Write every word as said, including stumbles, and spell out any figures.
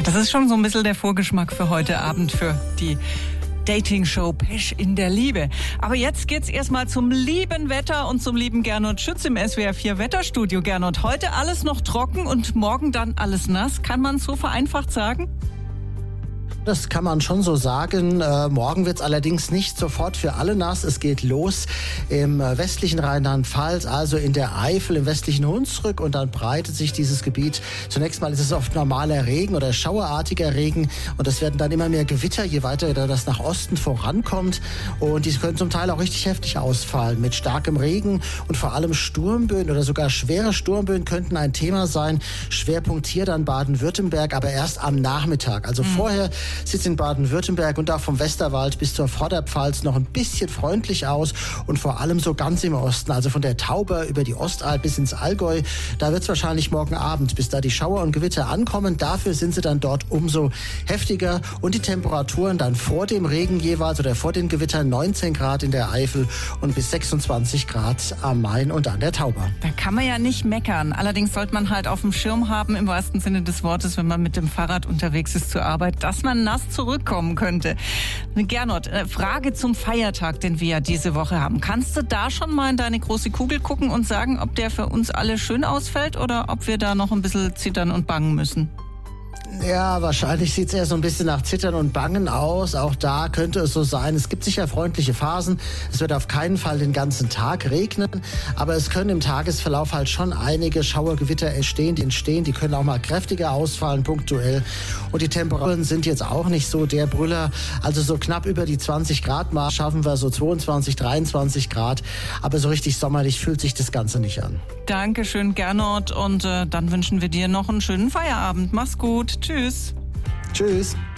Das ist schon so ein bisschen der Vorgeschmack für heute Abend, für die Dating-Show Pesch in der Liebe. Aber jetzt geht's erstmal zum lieben Wetter und zum lieben Gernot Schütz im S W R vier Wetterstudio. Gernot, heute alles noch trocken und morgen dann alles nass. Kann man so vereinfacht sagen? Das kann man schon so sagen. Äh, morgen wird es allerdings nicht sofort für alle nass. Es geht los im äh, westlichen Rheinland-Pfalz, also in der Eifel, im westlichen Hunsrück. Und dann breitet sich dieses Gebiet. Zunächst mal ist es oft normaler Regen oder schauerartiger Regen. Und es werden dann immer mehr Gewitter, je weiter das nach Osten vorankommt. Und die können zum Teil auch richtig heftig ausfallen. Mit starkem Regen und vor allem Sturmböen oder sogar schwere Sturmböen könnten ein Thema sein. Schwerpunkt hier dann Baden-Württemberg, aber erst am Nachmittag. Also mhm. vorher sieht es in Baden-Württemberg und auch vom Westerwald bis zur Vorderpfalz noch ein bisschen freundlich aus und vor allem so ganz im Osten, also von der Tauber über die Ostalb bis ins Allgäu, da wird es wahrscheinlich morgen Abend, bis da die Schauer und Gewitter ankommen. Dafür sind sie dann dort umso heftiger und die Temperaturen dann vor dem Regen jeweils oder vor den Gewittern neunzehn Grad in der Eifel und bis sechsundzwanzig Grad am Main und an der Tauber. Da kann man ja nicht meckern. Allerdings sollte man halt auf dem Schirm haben, im wahrsten Sinne des Wortes, wenn man mit dem Fahrrad unterwegs ist zur Arbeit, dass man nass zurückkommen könnte. Gernot, Frage zum Feiertag, den wir ja diese Woche haben. Kannst du da schon mal in deine große Kugel gucken und sagen, ob der für uns alle schön ausfällt oder ob wir da noch ein bisschen zittern und bangen müssen? Ja, wahrscheinlich sieht es eher so ein bisschen nach Zittern und Bangen aus. Auch da könnte es so sein. Es gibt sicher freundliche Phasen. Es wird auf keinen Fall den ganzen Tag regnen. Aber es können im Tagesverlauf halt schon einige Schauergewitter entstehen. Die entstehen, die können auch mal kräftiger ausfallen, punktuell. Und die Temperaturen sind jetzt auch nicht so der Brüller. Also so knapp über die zwanzig Grad Mark schaffen wir so zweiundzwanzig, dreiundzwanzig Grad. Aber so richtig sommerlich fühlt sich das Ganze nicht an. Dankeschön, Gernot. Und äh, dann wünschen wir dir noch einen schönen Feierabend. Mach's gut. Tschüss. Tschüss.